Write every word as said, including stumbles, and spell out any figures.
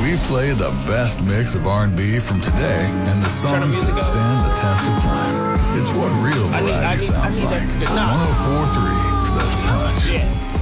We play the best mix of R and B from today and the songs that stand the test of time. It's what real variety I need, I need, sounds I need like. that, nah. one oh four point three The Touch. Yeah.